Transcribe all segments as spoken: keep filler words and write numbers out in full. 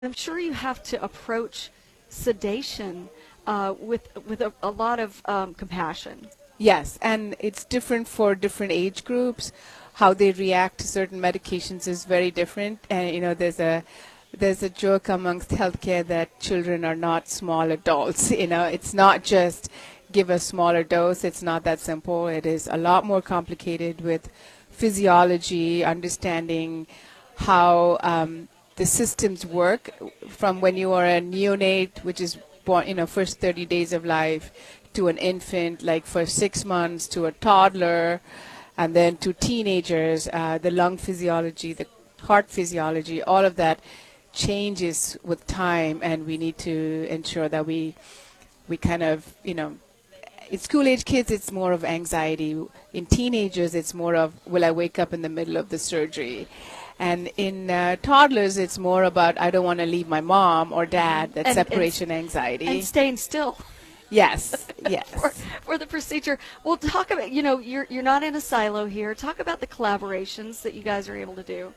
I'm sure you have to approach sedation uh, with with a, a lot of um, compassion. Yes, and it's different for different age groups. How they react to certain medications is very different. And you know, there's a there's a joke amongst healthcare that children are not small adults. You know, it's not just give a smaller dose. It's not that simple. It is a lot more complicated with physiology, understanding how um, the systems work from when you are a neonate, which is born, you know, first thirty days of life, to an infant, like for six months, to a toddler, and then to teenagers, uh, the lung physiology, the heart physiology, all of that changes with time, and we need to ensure that we we kind of, you know, in school age kids, it's more of anxiety. In teenagers, it's more of, will I wake up in the middle of the surgery? And in uh, toddlers, it's more about, I don't want to leave my mom or dad, that And- and- separation anxiety. And staying still Yes, yes. for, for the procedure. Well, talk about, you know, you're you're not in a silo here. Talk about the collaborations that you guys are able to do.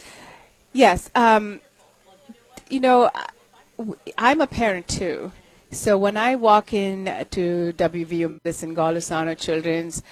Yes. Um, you know, I- w- I'm a parent too. So when I walk in to W V U Medicine Golisano Children's,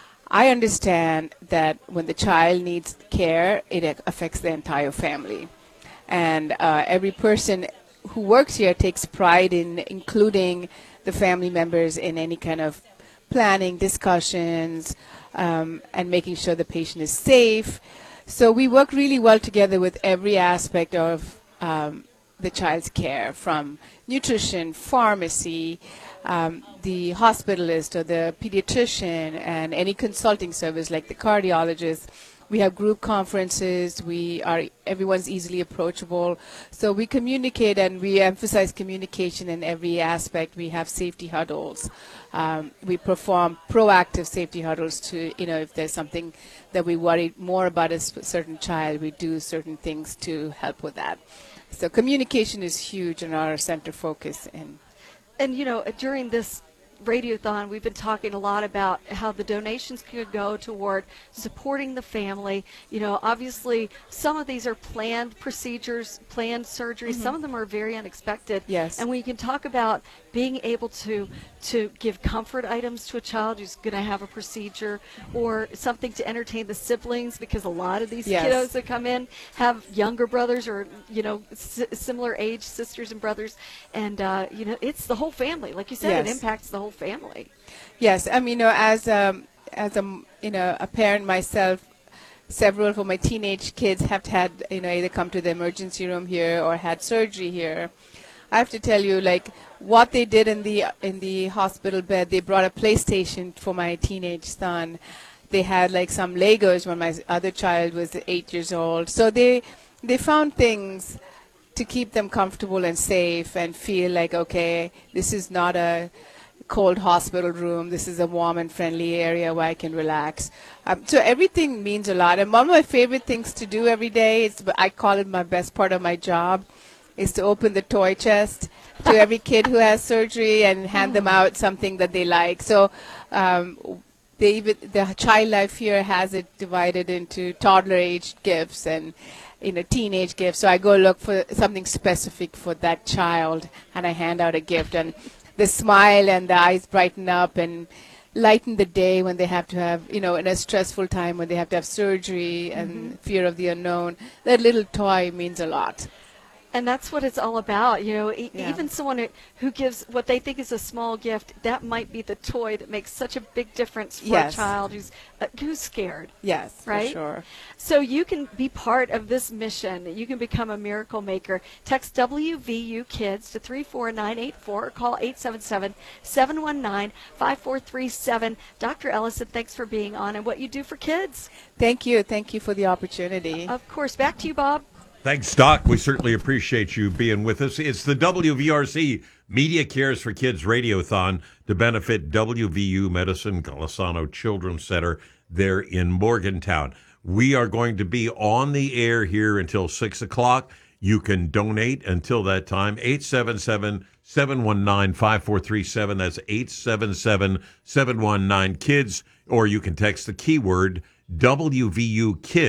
I understand that when the child needs care, it a- affects the entire family. And uh, every person who works here takes pride in including the family members in any kind of planning, discussions, um, and making sure the patient is safe. So we work really well together with every aspect of um, the child's care, from nutrition, pharmacy, um, the hospitalist or the pediatrician, and any consulting service like the cardiologist. We have group conferences. We are everyone's easily approachable. So we communicate, and we emphasize communication in every aspect. We have safety huddles. Um, we perform proactive safety huddles to, you know, if there's something that we worry more about a sp- certain child, we do certain things to help with that. So communication is huge in our center focus. And And you know, during this radiothon, we've been talking a lot about how the donations could go toward supporting the family. You know, obviously, some of these are planned procedures, planned surgeries. Some of them are very unexpected. Yes. And we can talk about being able to to give comfort items to a child who's going to have a procedure, or something to entertain the siblings, because a lot of these Yes. kiddos that come in have younger brothers, or you know, s- similar age sisters and brothers, and uh, you know, it's the whole family. Like you said, it Yes. impacts the whole family. yes, I mean, you know, as um, as a m- you know a parent myself, several of my teenage kids have had, you know, either come to the emergency room here or had surgery here. I have to tell you, like, what they did in the in the hospital bed. They brought a PlayStation for my teenage son. They had like some Legos when my other child was eight years old. So they they found things to keep them comfortable and safe and feel like, okay, this is not a cold hospital room. This is a warm and friendly area where I can relax. Um, so everything means a lot. And one of my favorite things to do every day, is, I call it my best part of my job, is to open the toy chest to every kid who has surgery and hand them out something that they like. So um, they even, the Child Life here has it divided into toddler-aged gifts and, you know, teenage gifts. So I go look for something specific for that child, and I hand out a gift. And the smile and the eyes brighten up and lighten the day when they have to have, you know, in a stressful time when they have to have surgery and fear of the unknown. That little toy means a lot. And that's what it's all about. You know, e- Yeah. even someone who, who gives what they think is a small gift, that might be the toy that makes such a big difference for Yes. a child who's uh, who's scared. Yes, Right? for sure. So you can be part of this mission. You can become a miracle maker. Text W V U Kids to three four nine eight four or call eight seven seven, seven one nine, five four three seven. Doctor Ellison, thanks for being on and what you do for kids. Thank you. Thank you for the opportunity. Of course. Back to you, Bob. Thanks, Doc. We certainly appreciate you being with us. It's the W V R C Media Cares for Kids Radiothon to benefit W V U Medicine Golisano Children's Center there in Morgantown. We are going to be on the air here until six o'clock. You can donate until that time. eight seven seven, seven one nine, five four three seven. That's eight seven seven, seven one nine, KIDS. Or you can text the keyword W V U Kids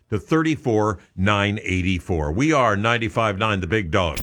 to three four nine eight four. We are ninety-five point nine The Big Dog.